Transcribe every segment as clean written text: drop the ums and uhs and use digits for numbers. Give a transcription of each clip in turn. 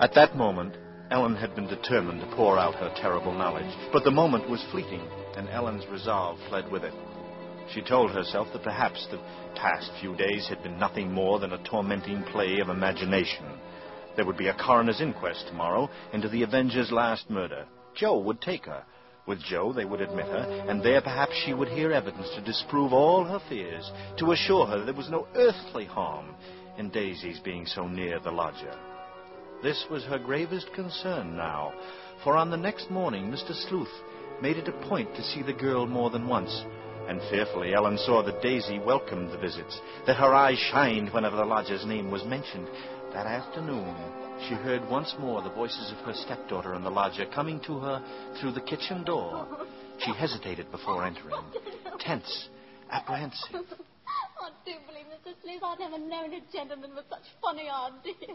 At that moment, Ellen had been determined to pour out her terrible knowledge. But the moment was fleeting, and Ellen's resolve fled with it. She told herself that perhaps the past few days had been nothing more than a tormenting play of imagination. There would be a coroner's inquest tomorrow into the Avenger's last murder. Joe would take her. With Joe, they would admit her, and there perhaps she would hear evidence to disprove all her fears, to assure her that there was no earthly harm in Daisy's being so near the lodger. This was her gravest concern now, for on the next morning Mr. Sleuth made it a point to see the girl more than once, and fearfully Ellen saw that Daisy welcomed the visits, that her eyes shined whenever the lodger's name was mentioned. That afternoon, she heard once more the voices of her stepdaughter and the lodger coming to her through the kitchen door. She hesitated before entering, tense, apprehensive. I do believe, Mr. Sleuth, I've never known a gentleman with such funny ideas.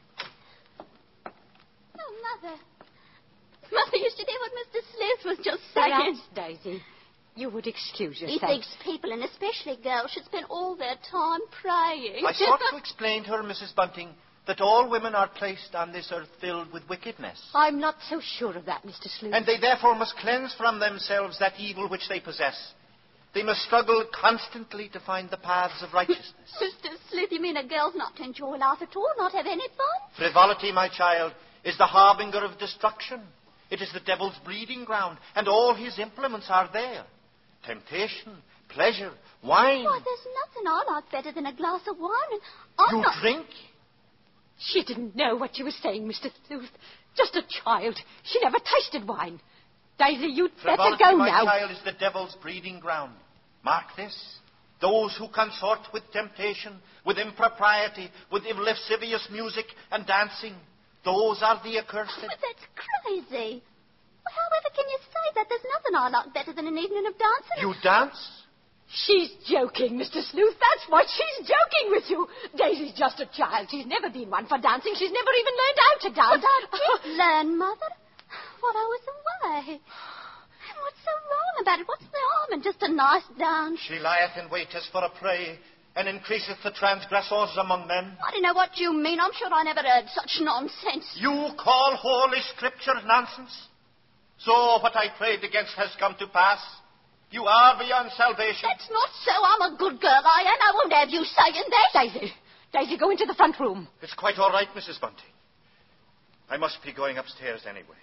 Oh, Mother. Mother, you should hear what Mr. Sleuth was just saying. Relax, Daisy. You would excuse yourself. He thinks people, and especially girls, should spend all their time praying. I sought to explain to her, Mrs. Bunting, that all women are placed on this earth filled with wickedness. I'm not so sure of that, Mr. Sleuth. And they therefore must cleanse from themselves that evil which they possess. They must struggle constantly to find the paths of righteousness. Mr. Sleuth, you mean a girl's not to enjoy life at all, not have any fun? Frivolity, my child, is the harbinger of destruction. It is the devil's breeding ground, and all his implements are there. Temptation, pleasure, wine. Why, there's nothing I like better than a glass of wine. And I'm You not... drink? She didn't know what she was saying, Mr. Sleuth. Just a child. She never tasted wine. Daisy, you'd better Frivolity, go my now. child, is the devil's breeding ground. Mark this. Those who consort with temptation, with impropriety, with lascivious music and dancing, those are the accursed. But that's crazy. However can you say that? There's nothing I like better than an evening of dancing. You dance? She's joking, Mr. Sleuth. That's what she's joking with you. Daisy's just a child. She's never been one for dancing. She's never even learned how to dance. But I did learn, Mother, while I was away. And what's so wrong about it? What's the harm in just a nice dance? She lieth in wait as for a prey, and increaseth the transgressors among men. I don't know what you mean. I'm sure I never heard such nonsense. You call Holy Scripture nonsense? So what I prayed against has come to pass. You are beyond salvation. That's not so. I'm a good girl, I am. I won't have you saying that. Daisy, go into the front room. It's quite all right, Mrs. Bunting. I must be going upstairs anyway.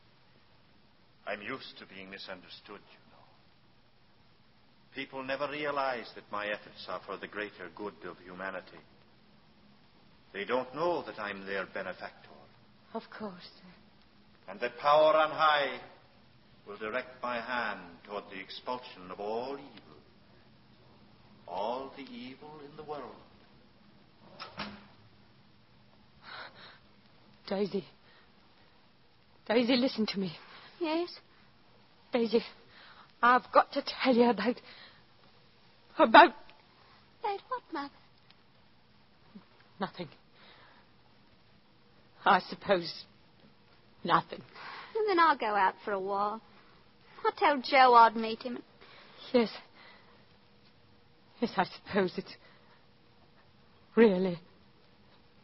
I'm used to being misunderstood, you know. People never realize that my efforts are for the greater good of humanity. They don't know that I'm their benefactor. Of course, sir. And that power on high will direct my hand toward the expulsion of all evil. All the evil in the world. Daisy. Daisy, listen to me. Yes? Daisy, I've got to tell you about... About what, Mother? Nothing. I suppose nothing. And then I'll go out for a while. I told Joe I'd meet him. Yes. Yes, I suppose it's really